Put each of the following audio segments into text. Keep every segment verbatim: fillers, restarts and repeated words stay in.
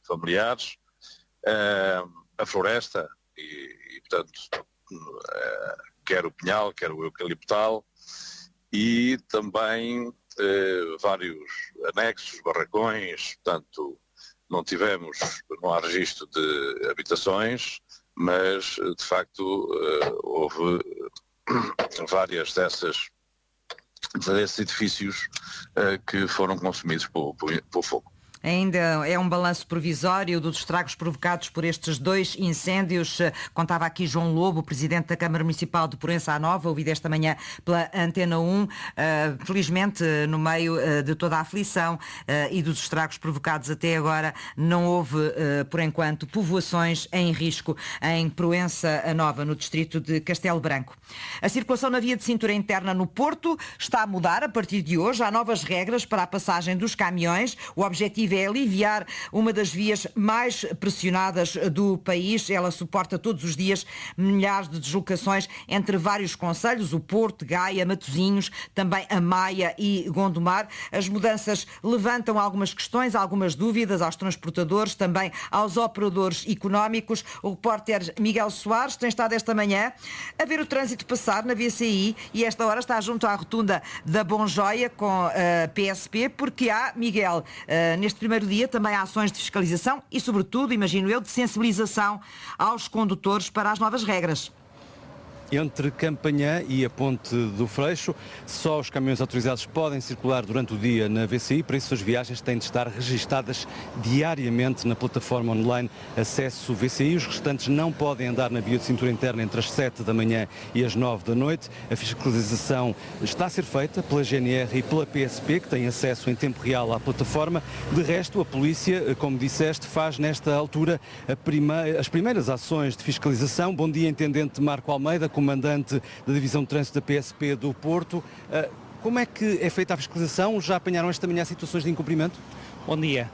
familiares, uh, a floresta, e, e portanto, uh, quer o pinhal, quer o eucaliptal, e também uh, vários anexos, barracões, portanto, não tivemos, não há registro de habitações, mas de facto uh, houve várias dessas, desses edifícios uh, que foram consumidos pelo, pelo, pelo fogo. Ainda é um balanço provisório dos estragos provocados por estes dois incêndios. Contava aqui João Lobo, presidente da Câmara Municipal de Proença à Nova, ouvido esta manhã pela Antena um. Uh, felizmente, no meio uh, de toda a aflição uh, e dos estragos provocados até agora, não houve, uh, por enquanto, povoações em risco em Proença à Nova, no distrito de Castelo Branco. A circulação na via de cintura interna no Porto está a mudar a partir de hoje. Há novas regras para a passagem dos caminhões. O objetivo é aliviar uma das vias mais pressionadas do país. Ela suporta todos os dias milhares de deslocações entre vários concelhos, o Porto, Gaia, Matosinhos, também a Maia e Gondomar. As mudanças levantam algumas questões, algumas dúvidas aos transportadores, também aos operadores económicos. O repórter Miguel Soares tem estado esta manhã a ver o trânsito passar na V C I e esta hora está junto à rotunda da Bonjoia com a P S P, porque há, Miguel, neste primeiro dia também há ações de fiscalização e, sobretudo, imagino eu, de sensibilização aos condutores para as novas regras. Entre Campanhã e a Ponte do Freixo, só os caminhões autorizados podem circular durante o dia na V C I, por isso as viagens têm de estar registadas diariamente na plataforma online Acesso V C I. Os restantes não podem andar na via de cintura interna entre as sete da manhã e as nove da noite. A fiscalização está a ser feita pela G N R e pela P S P, que têm acesso em tempo real à plataforma. De resto, a polícia, como disseste, faz nesta altura a prime... as primeiras ações de fiscalização. Bom dia, Intendente Marco Almeida, comandante da Divisão de Trânsito da P S P do Porto. Como é que é feita a fiscalização? Já apanharam esta manhã situações de incumprimento? Bom dia.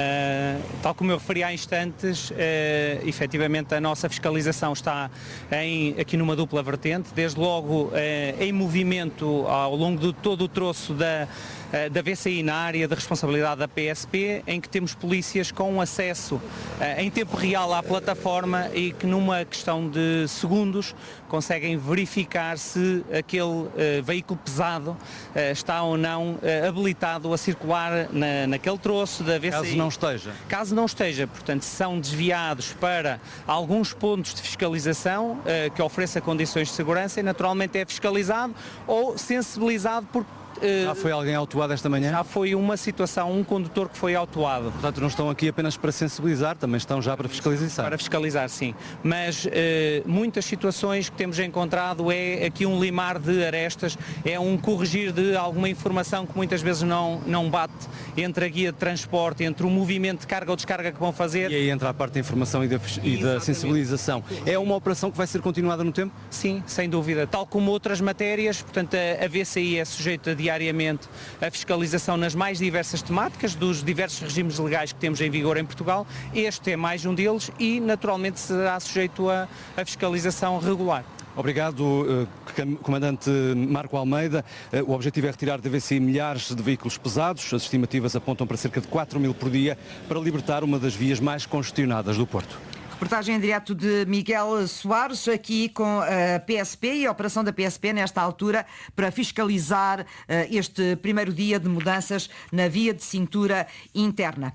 Uh, tal como eu referi há instantes, uh, efetivamente a nossa fiscalização está em, aqui numa dupla vertente, desde logo uh, em movimento ao longo de todo o troço da, uh, da V C I na área de responsabilidade da P S P, em que temos polícias com acesso uh, em tempo real à plataforma e que numa questão de segundos conseguem verificar se aquele uh, veículo pesado uh, está ou não uh, habilitado a circular na, naquele troço da V C I. Caso não esteja. Caso não esteja, portanto, são desviados para alguns pontos de fiscalização uh, que ofereça condições de segurança e naturalmente é fiscalizado ou sensibilizado por Já foi alguém autuado esta manhã? Já foi uma situação, um condutor que foi autuado. Portanto, não estão aqui apenas para sensibilizar, também estão já para fiscalizar. Para fiscalizar, sim. Mas uh, muitas situações que temos encontrado é aqui um limar de arestas, é um corrigir de alguma informação que muitas vezes não, não bate entre a guia de transporte, entre o movimento de carga ou descarga que vão fazer. E aí entra a parte da informação e da, e da sensibilização. É uma operação que vai ser continuada no tempo? Sim, sem dúvida. Tal como outras matérias, portanto, a, a V C I é sujeita de diariamente a fiscalização nas mais diversas temáticas dos diversos regimes legais que temos em vigor em Portugal. Este é mais um deles e naturalmente será sujeito a, a fiscalização regular. Obrigado, Comandante Marco Almeida. O objetivo é retirar da V C I milhares de veículos pesados. As estimativas apontam para cerca de quatro mil por dia para libertar uma das vias mais congestionadas do Porto. Reportagem em direto de Miguel Soares, aqui com a P S P e a operação da P S P nesta altura para fiscalizar este primeiro dia de mudanças na via de cintura interna.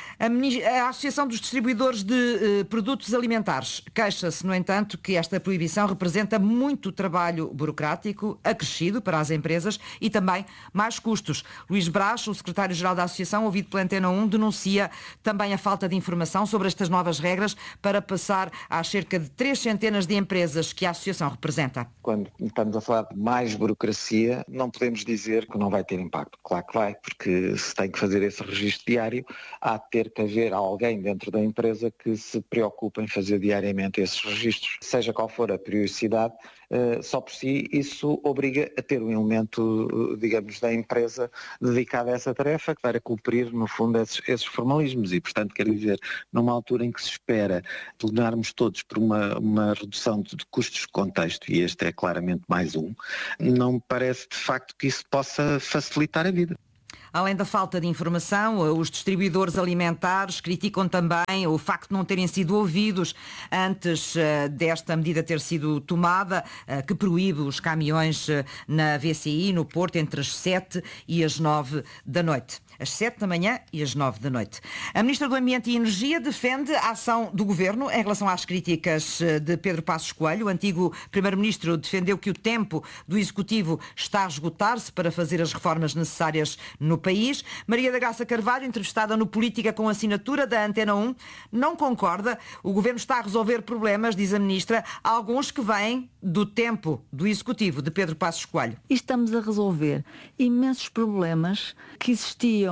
A Associação dos Distribuidores de uh, Produtos Alimentares queixa-se, no entanto, que esta proibição representa muito trabalho burocrático acrescido para as empresas e também mais custos. Luís Brás, o secretário-geral da Associação, ouvido pela Antena um, denuncia também a falta de informação sobre estas novas regras para passar às cerca de três centenas de empresas que a Associação representa. Quando estamos a falar de mais burocracia, não podemos dizer que não vai ter impacto. Claro que vai, porque se tem que fazer esse registro diário, há de ter que haver alguém dentro da empresa que se preocupe em fazer diariamente esses registros. Seja qual for a periodicidade, só por si isso obriga a ter um elemento, digamos, da empresa dedicado a essa tarefa, que vai cumprir, no fundo, esses, esses formalismos. E, portanto, quer dizer, numa altura em que se espera plegarmos todos por uma, uma redução de, de custos de contexto, e este é claramente mais um, não me parece, de facto, que isso possa facilitar a vida. Além da falta de informação, os distribuidores alimentares criticam também o facto de não terem sido ouvidos antes desta medida ter sido tomada, que proíbe os caminhões na V C I, no Porto, entre as sete e as nove da noite. Às sete da manhã e às nove da noite. A Ministra do Ambiente e Energia defende a ação do Governo em relação às críticas de Pedro Passos Coelho. O antigo Primeiro-Ministro defendeu que o tempo do Executivo está a esgotar-se para fazer as reformas necessárias no país. Maria da Graça Carvalho, entrevistada no Política com Assinatura da Antena um, não concorda. O Governo está a resolver problemas, diz a Ministra, alguns que vêm do tempo do Executivo de Pedro Passos Coelho. E estamos a resolver imensos problemas que existiam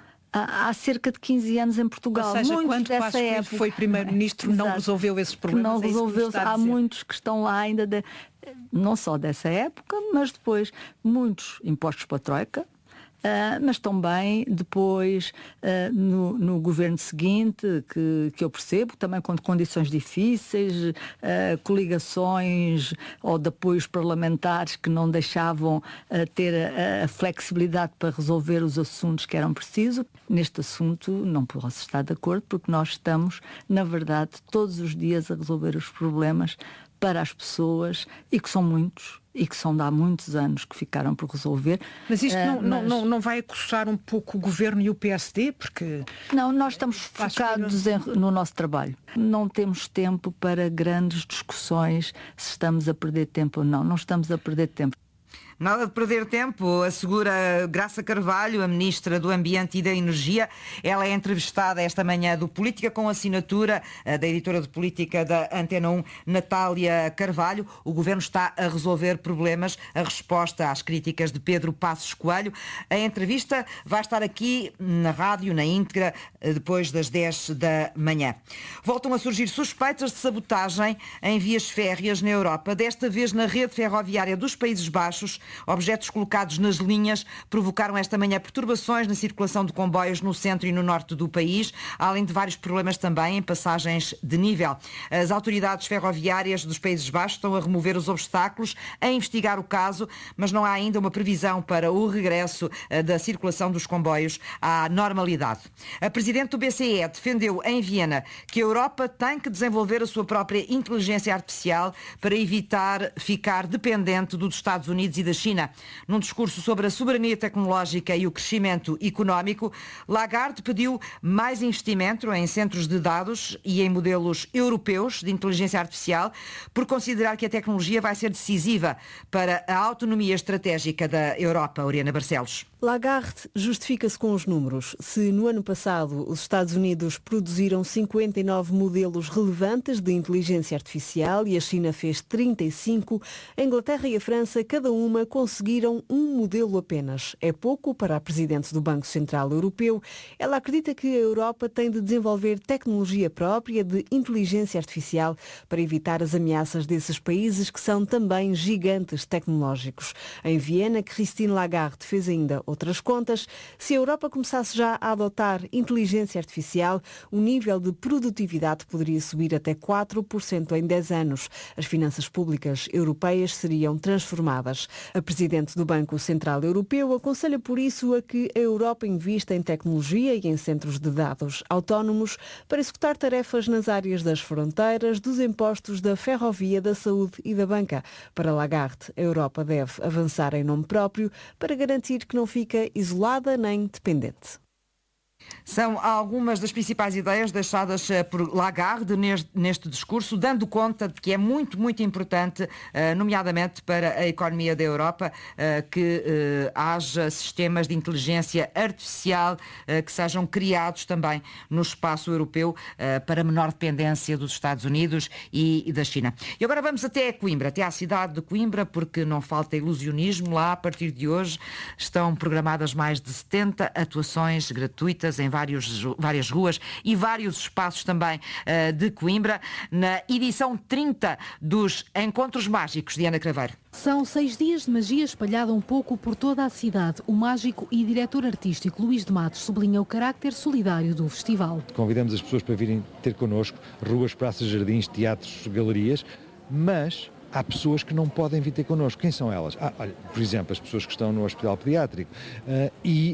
há, há cerca de quinze anos em Portugal. Ou seja, muitos quando dessa Passos Coelho época foi Primeiro-Ministro, não Exato. resolveu esses problemas. Não é resolveu. Há muitos que estão lá ainda, de, não só dessa época, mas depois muitos impostos para a Troika. Uh, mas também depois uh, no, no governo seguinte, que, que eu percebo, também com condições difíceis, uh, coligações ou de apoios parlamentares que não deixavam uh, ter a, a flexibilidade para resolver os assuntos que eram precisos. Neste assunto não posso estar de acordo, porque nós estamos, na verdade, todos os dias a resolver os problemas para as pessoas, e que são muitos, e que são de há muitos anos que ficaram por resolver. Mas isto não, uh, mas... não, não vai acossar um pouco o Governo e o P S D? Porque... Não, nós estamos focados em, no nosso trabalho. Não temos tempo para grandes discussões se estamos a perder tempo ou não. Não estamos a perder tempo. Nada de perder tempo, assegura Graça Carvalho, a Ministra do Ambiente e da Energia. Ela é entrevistada esta manhã do Política com Assinatura, da editora de Política da Antena um, Natália Carvalho. O Governo está a resolver problemas, a resposta às críticas de Pedro Passos Coelho. A entrevista vai estar aqui na rádio, na íntegra, depois das dez da manhã. Voltam a surgir suspeitas de sabotagem em vias férreas na Europa, desta vez na rede ferroviária dos Países Baixos. Objetos colocados nas linhas provocaram esta manhã perturbações na circulação de comboios no centro e no norte do país, além de vários problemas também em passagens de nível. As autoridades ferroviárias dos Países Baixos estão a remover os obstáculos, a investigar o caso, mas não há ainda uma previsão para o regresso da circulação dos comboios à normalidade. A Presidente do B C E defendeu em Viena que a Europa tem que desenvolver a sua própria inteligência artificial para evitar ficar dependente dos Estados Unidos e da China. Num discurso sobre a soberania tecnológica e o crescimento económico, Lagarde pediu mais investimento em centros de dados e em modelos europeus de inteligência artificial, por considerar que a tecnologia vai ser decisiva para a autonomia estratégica da Europa. Oriana Barcelos. Lagarde justifica-se com os números. Se no ano passado os Estados Unidos produziram cinquenta e nove modelos relevantes de inteligência artificial e a China fez trinta e cinco, a Inglaterra e a França, cada uma, conseguiram um modelo apenas. É pouco para a Presidente do Banco Central Europeu. Ela acredita que a Europa tem de desenvolver tecnologia própria de inteligência artificial para evitar as ameaças desses países que são também gigantes tecnológicos. Em Viena, Christine Lagarde fez ainda outras contas. Se a Europa começasse já a adotar inteligência artificial, o nível de produtividade poderia subir até quatro por cento em dez anos. As finanças públicas europeias seriam transformadas. A Presidente do Banco Central Europeu aconselha por isso a que a Europa invista em tecnologia e em centros de dados autónomos para executar tarefas nas áreas das fronteiras, dos impostos, da ferrovia, da saúde e da banca. Para Lagarde, a Europa deve avançar em nome próprio para garantir que não fica isolada nem dependente. São algumas das principais ideias deixadas por Lagarde neste, neste discurso, dando conta de que é muito, muito importante, nomeadamente para a economia da Europa, que haja sistemas de inteligência artificial que sejam criados também no espaço europeu para menor dependência dos Estados Unidos e da China. E agora vamos até Coimbra, até à cidade de Coimbra, porque não falta ilusionismo lá. A partir de hoje estão programadas mais de setenta atuações gratuitas em vários, várias ruas e vários espaços também uh, de Coimbra, na edição trinta dos Encontros Mágicos de Ana Craveiro. São seis dias de magia espalhada um pouco por toda a cidade. O mágico e diretor artístico Luís de Matos sublinha o carácter solidário do festival. Convidamos as pessoas para virem ter connosco, ruas, praças, jardins, teatros, galerias, mas há pessoas que não podem vir ter connosco. Quem são elas? Ah, olha, por exemplo, as pessoas que estão no hospital pediátrico uh, e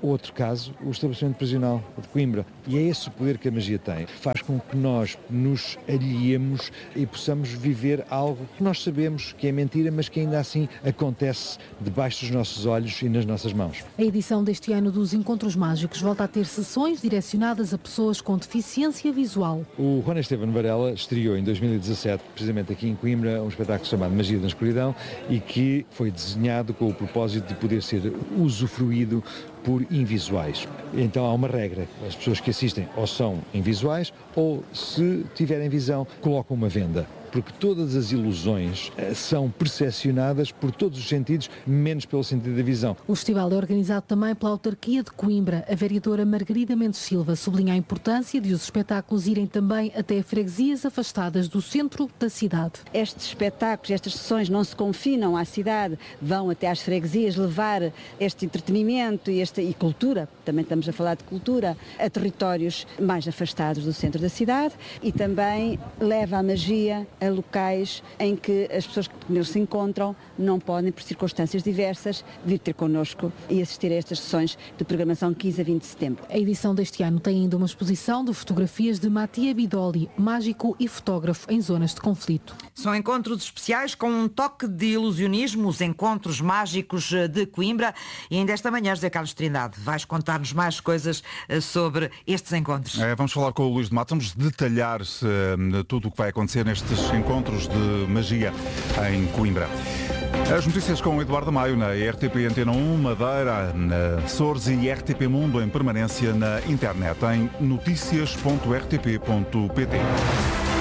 Outro caso, o estabelecimento prisional de Coimbra. E é esse o poder que a magia tem. Faz com que nós nos alheiemos e possamos viver algo que nós sabemos que é mentira, mas que ainda assim acontece debaixo dos nossos olhos e nas nossas mãos. A edição deste ano dos Encontros Mágicos volta a ter sessões direcionadas a pessoas com deficiência visual. O Juan Esteban Varela estreou em dois mil e dezassete, precisamente aqui em Coimbra, um espetáculo chamado Magia da Escuridão e que foi desenhado com o propósito de poder ser usufruído por invisuais. Então há uma regra, as pessoas que assistem ou são invisuais ou, se tiverem visão, colocam uma venda. Porque todas as ilusões são percepcionadas por todos os sentidos, menos pelo sentido da visão. O festival é organizado também pela autarquia de Coimbra. A vereadora Margarida Mendes Silva sublinha a importância de os espetáculos irem também até freguesias afastadas do centro da cidade. Estes espetáculos, estas sessões não se confinam à cidade, vão até às freguesias levar este entretenimento e, esta, e cultura, também estamos a falar de cultura, a territórios mais afastados do centro da cidade e também leva a magia a locais em que as pessoas que neles se encontram não podem, por circunstâncias diversas, vir ter connosco e assistir a estas sessões de programação quinze a vinte de setembro. A edição deste ano tem ainda uma exposição de fotografias de Mattia Bidoli, mágico e fotógrafo em zonas de conflito. São encontros especiais com um toque de ilusionismo, os Encontros Mágicos de Coimbra. E ainda esta manhã, José Carlos Trindade, vais contar-nos mais coisas sobre estes encontros. É, vamos falar com o Luís de Matos, vamos detalhar-se uh, tudo o que vai acontecer nestes encontros de magia em Coimbra. As notícias com o Eduardo Maio na R T P Antena um, Madeira, na Açores e R T P Mundo em permanência na internet em noticias ponto r t p ponto p t.